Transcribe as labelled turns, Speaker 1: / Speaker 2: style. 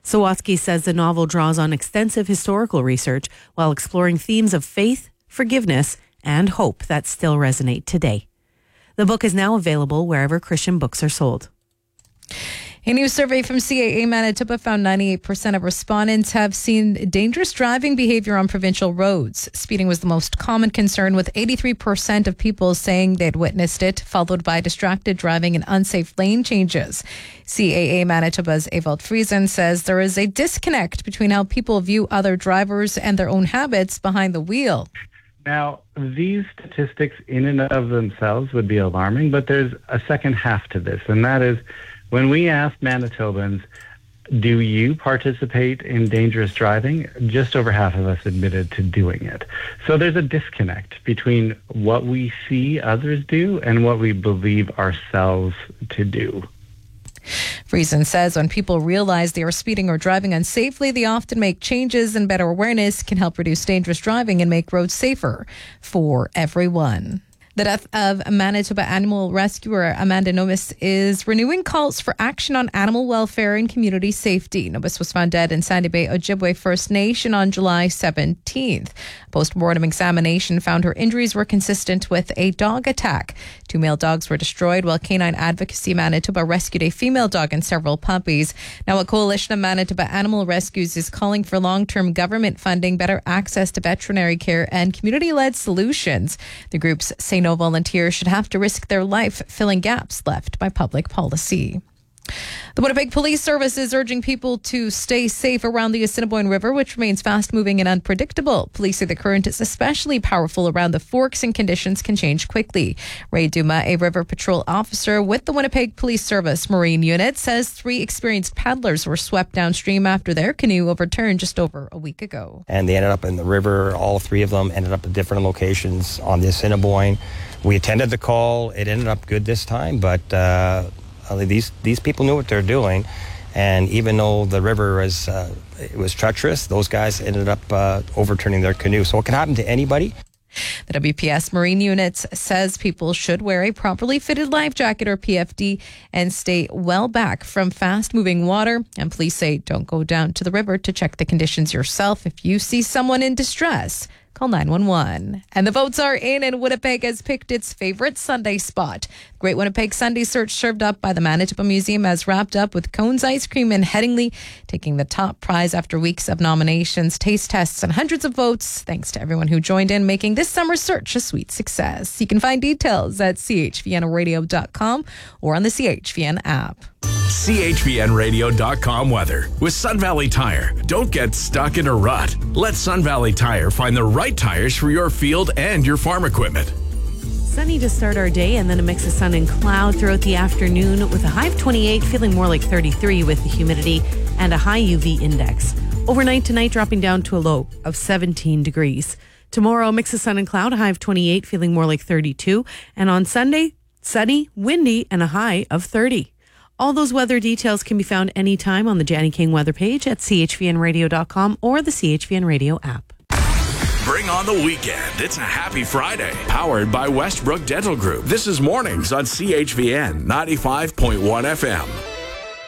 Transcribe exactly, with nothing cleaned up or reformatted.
Speaker 1: Sawatsky says the novel draws on extensive historical research while exploring themes of faith, forgiveness, and hope that still resonate today. The book is now available wherever Christian books are sold.
Speaker 2: A new survey from C A A Manitoba found ninety-eight percent of respondents have seen dangerous driving behavior on provincial roads. Speeding was the most common concern, with eighty-three percent of people saying they'd witnessed it, followed by distracted driving and unsafe lane changes. C A A Manitoba's Ewald Friesen says there is a disconnect between how people view other drivers and their own habits behind the wheel.
Speaker 3: Now, these statistics in and of themselves would be alarming, but there's a second half to this, and that is when we asked Manitobans, do you participate in dangerous driving? Just over half of us admitted to doing it. So there's a disconnect between what we see others do and what we believe ourselves to do.
Speaker 2: Friesen says when people realize they are speeding or driving unsafely, they often make changes, and better awareness can help reduce dangerous driving and make roads safer for everyone. The death of Manitoba animal rescuer Amanda Nomis is renewing calls for action on animal welfare and community safety. Nomis was found dead in Sandy Bay Ojibwe First Nation on July seventeenth. Post-mortem examination found her injuries were consistent with a dog attack. Two male dogs were destroyed, while Canine Advocacy Manitoba rescued a female dog and several puppies. Now, a coalition of Manitoba animal rescues is calling for long-term government funding, better access to veterinary care, and community-led solutions. The groups say no volunteers should have to risk their life filling gaps left by public policy. The Winnipeg Police Service is urging people to stay safe around the Assiniboine River, which remains fast-moving and unpredictable. Police say the current is especially powerful around the forks and conditions can change quickly. Ray Duma, a river patrol officer with the Winnipeg Police Service Marine Unit, says three experienced paddlers were swept downstream after their canoe overturned just over a week ago.
Speaker 4: And they ended up in the river. All three of them ended up at different locations on the Assiniboine. We attended the call. It ended up good this time, but uh, these these people knew what they're doing. And even though the river was, uh, it was treacherous, those guys ended up uh, overturning their canoe. So it can happen to anybody.
Speaker 2: The W P S Marine Units says people should wear a properly fitted life jacket or P F D and stay well back from fast-moving water. And police say don't go down to the river to check the conditions yourself. If you see someone in distress, call nine one one. And the votes are in, and Winnipeg has picked its favorite Sunday spot. Great Winnipeg Sunday Search, served up by the Manitoba Museum, has wrapped up with Cones Ice Cream in Headingley, taking the top prize after weeks of nominations, taste tests, and hundreds of votes. Thanks to everyone who joined in, making this summer's search a sweet success. You can find details at c h v n radio dot com or on the C H V N app.
Speaker 5: C H V N radio dot com weather with Sun Valley Tire. Don't get stuck in a rut. Let Sun Valley Tire find the right tires for your field and your farm equipment.
Speaker 1: Sunny to start our day, and then a mix of sun and cloud throughout the afternoon with a high of twenty-eight, feeling more like thirty-three with the humidity and a high U V index. Overnight tonight, dropping down to a low of seventeen degrees. Tomorrow, a mix of sun and cloud, a high of twenty-eight, feeling more like thirty-two. And on Sunday, sunny, windy, and a high of thirty. All those weather details can be found anytime on the Janny King weather page at c h v n radio dot com or the C H V N Radio app.
Speaker 5: Bring on the weekend. It's a happy Friday. Powered by Westbrook Dental Group. This is Mornings on C H V N ninety-five point one F M.